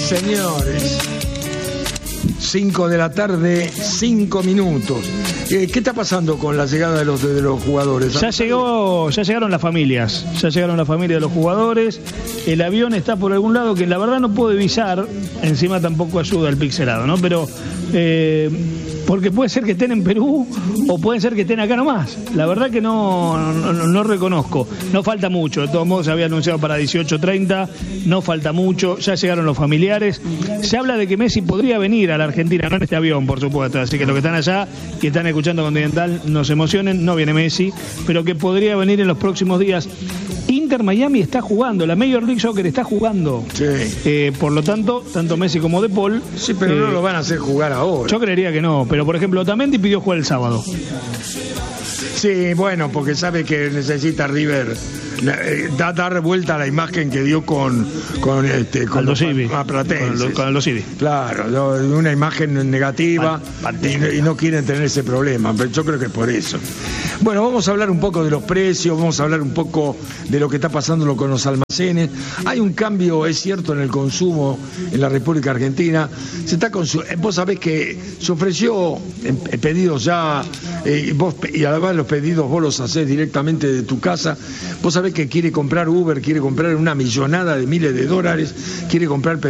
señores. 5 de la tarde, 5 minutos. ¿Qué está pasando con la llegada de los jugadores? Ya llegaron las familias. Ya llegaron las familias de los jugadores. El avión está por algún lado que la verdad no puedo visar. Encima tampoco ayuda el pixelado, ¿no? Pero porque puede ser que estén en Perú o puede ser que estén acá nomás. La verdad que no reconozco. No falta mucho. De todos modos se había anunciado para 18:30. No falta mucho. Ya llegaron los familiares. Se habla de que Messi podría venir a la Argentina, no en este avión, por supuesto. Así que los que están allá, que están escuchando Continental, no se emocionen. No viene Messi, pero que podría venir en los próximos días. Inter Miami está jugando, la Major League Soccer está jugando. Sí. Por lo tanto, tanto Messi como De Paul. Sí, pero no lo van a hacer jugar ahora. Yo creería que no, pero por ejemplo, Otamendi pidió jugar el sábado. Sí, bueno, porque sabe que necesita River dar vuelta a la imagen que dio con Aldo Civi. Platense. Con Aldo Civi. Claro, una imagen negativa y no quieren tener ese problema, pero yo creo que es por eso. Bueno, vamos a hablar un poco de los precios, vamos a hablar un poco de lo que está pasando con los almacenes. Hay un cambio, es cierto, en el consumo en la República Argentina. Vos sabés que se ofreció en pedidos ya, y además los pedidos vos los hacés directamente de tu casa. Vos sabés que quiere comprar Uber, quiere comprar una millonada de miles de dólares, quiere comprar